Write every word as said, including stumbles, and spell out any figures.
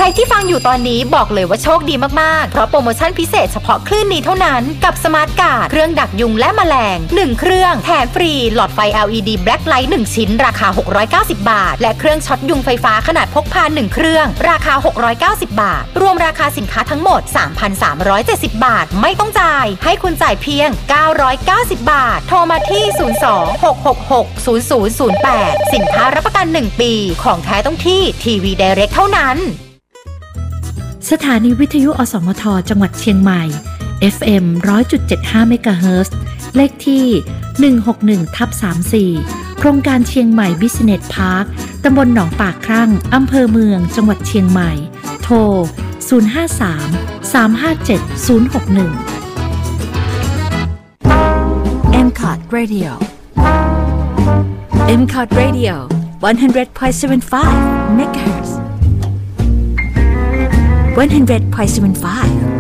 รที่ฟังอยู่ตอนนี้บอกเลยว่าโชคดีมากๆเพราะโปรโมชั่นพิเศษเฉพาะคลื่นนี้เท่านั้นกับสมาร์ทการ์ดเครื่องดักยุงและแมลงหนึ่งเครื่องแถมฟรีหลอดไฟ แอล อี ดี Black Light หนึ่งชิ้นราคาหกร้อยเก้าสิบบาทและเครื่องช็อตยุงไฟฟ้าขนาดพกพาหนึ่งเครื่องราคาหกร้อยเก้าสิบบาทรวมราคาสินค้าทั้งหมด สามพันสามร้อยเจ็ดสิบ บาทไม่ต้องจ่ายให้คุณจ่ายเพียงเก้าร้อยเก้าสิบบาทโทรมาที่ศูนย์ สอง หก หก หก ศูนย์ ศูนย์ ศูนย์ แปดสินค้ารับประกันหนึ่งปีของแท้ต้องที่ทีวี Direct เท่านั้นสถานีวิทยุอสมทจังหวัดเชียงใหม่ เอฟ เอ็ม หนึ่งร้อยจุดเจ็ดห้า เมกะเฮิรตซ์ เลขที่ หนึ่งหกหนึ่งทับสามสี่ โครงการเชียงใหม่บิสเนสพาร์ค ตำบลหนองปากครั่ง อำเภอเมือง จังหวัดเชียงใหม่ โทร ศูนย์ ห้า สาม สาม ห้า เจ็ด ศูนย์ หก หนึ่งเอ็ม ซี โอ ที Radio เอ็ม ซี โอ ที Radio one hundred point seven five เมกะเฮิรตซ์one hundred point seven five